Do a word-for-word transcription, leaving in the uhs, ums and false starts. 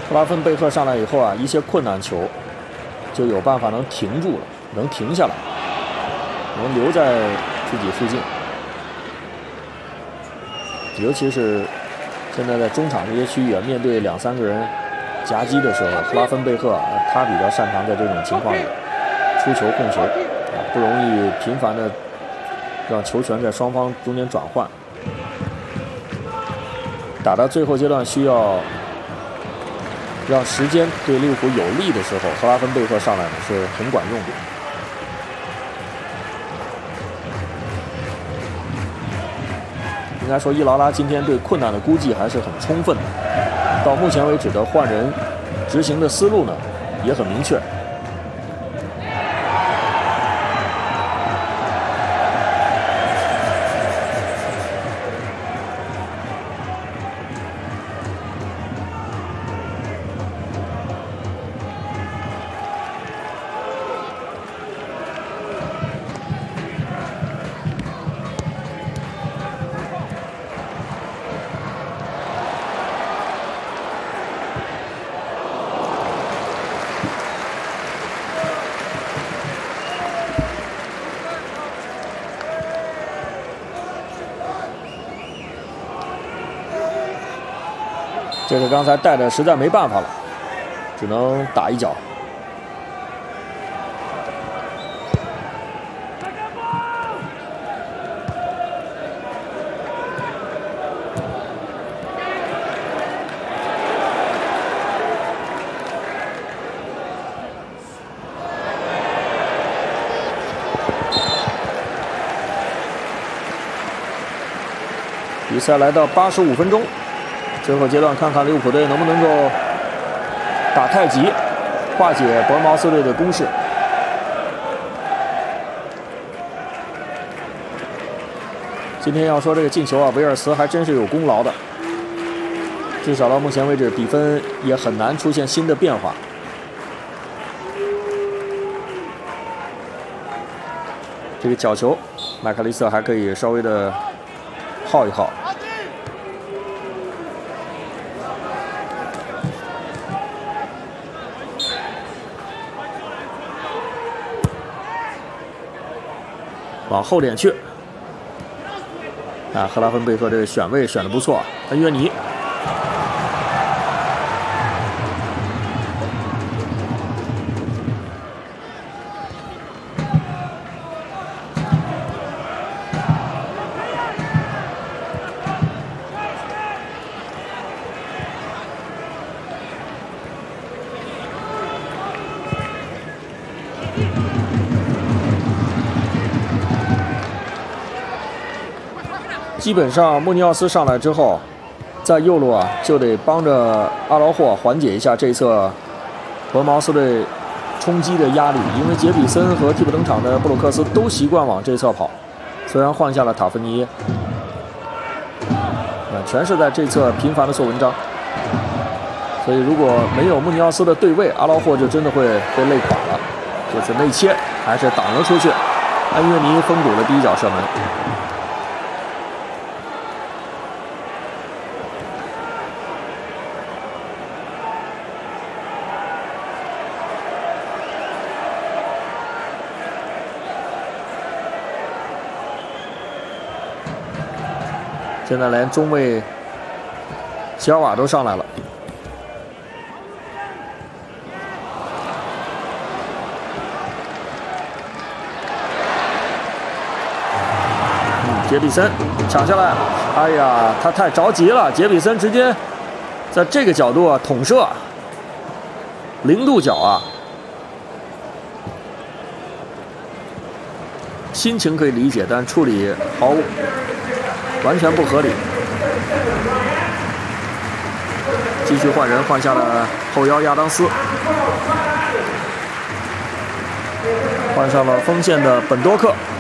克拉芬贝赫上来以后啊，一些困难球就有办法能停住了，能停下来，能留在自己附近。尤其是现在在中场这些区域啊，面对两三个人夹击的时候，克拉芬贝赫啊，他比较擅长在这种情况里出球控球，啊，不容易频繁的让球权在双方中间转换。打到最后阶段需要让时间对利物浦有利的时候，克拉芬贝赫上来呢是很管用的。应该说，伊劳拉今天对困难的估计还是很充分的。到目前为止的换人执行的思路呢，也很明确。这个刚才带的实在没办法了，只能打一脚。比赛来到八十五分钟。最后阶段，看看利物浦队能不能够打太极，化解伯恩茅斯队的攻势。今天要说这个进球啊，维尔茨还真是有功劳的，至少到目前为止，比分也很难出现新的变化。这个角球，麦克利斯特还可以稍微的耗一耗。往后点去，啊，赫拉芬贝赫这个选位选的不错，恩约尼。基本上穆尼奥斯上来之后，在右路啊就得帮着阿劳霍缓解一下这一侧伯恩茅斯队冲击的压力，因为杰比森和替补登场的布鲁克斯都习惯往这侧跑，虽然换下了塔芬尼耶，那全是在这侧频繁的做文章，所以如果没有穆尼奥斯的对位，阿劳霍就真的会被累垮了。这次内切还是挡了出去，恩约尼封堵了第一脚射门。现在连中卫齐尔瓦都上来了，嗯，杰比森抢下来，哎呀，他太着急了，杰比森直接在这个角度啊捅射，零度角啊，心情可以理解，但处理毫无。完全不合理。继续换人，换下了后腰亚当斯，换上了锋线的本多克。